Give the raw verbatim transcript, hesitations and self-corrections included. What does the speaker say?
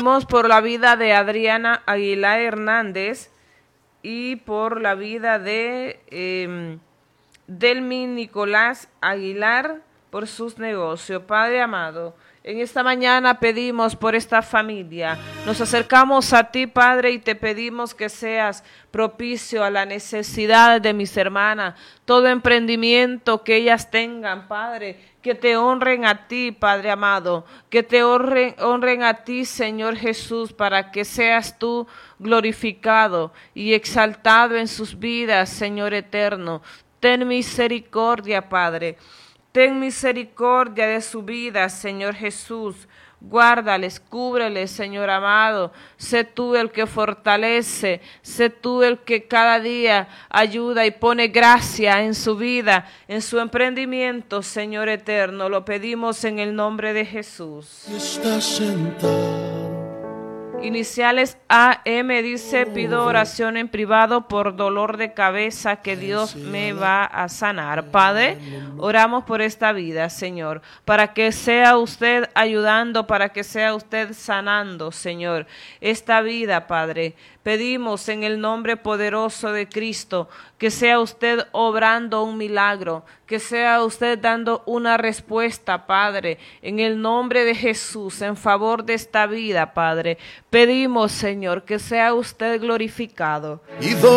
Pedimos por la vida de Adriana Aguilar Hernández y por la vida de eh, Delmi Nicolás Aguilar por sus negocios. Padre amado, en esta mañana pedimos por esta familia. Nos acercamos a ti, Padre, y te pedimos que seas propicio a la necesidad de mis hermanas. Todo emprendimiento que ellas tengan, Padre, que te honren a ti, Padre amado. Que te honren, honren a ti, Señor Jesús, para que seas tú glorificado y exaltado en sus vidas, Señor eterno. Ten misericordia, Padre. Ten misericordia de su vida, Señor Jesús. Guárdales, cúbreles, Señor amado. Sé tú el que fortalece, sé tú el que cada día ayuda y pone gracia en su vida, en su emprendimiento, Señor eterno. Lo pedimos en el nombre de Jesús. Estás sentado. Iniciales A M dice, pido oración en privado por dolor de cabeza que Dios me va a sanar. Padre, oramos por esta vida, Señor, para que sea usted ayudando, para que sea usted sanando, Señor, esta vida, Padre. Pedimos en el nombre poderoso de Cristo que sea usted obrando un milagro, que sea usted dando una respuesta, Padre, en el nombre de Jesús, en favor de esta vida, Padre. Pedimos, Señor, que sea usted glorificado.